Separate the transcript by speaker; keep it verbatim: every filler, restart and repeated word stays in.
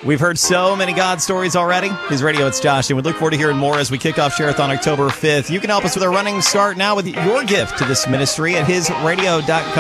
Speaker 1: We've heard so many God stories already. His Radio, it's Josh, and we look forward to hearing more as we kick off Share-a-thon October fifth. You can help us with our running start now with your gift to this ministry at his radio dot com.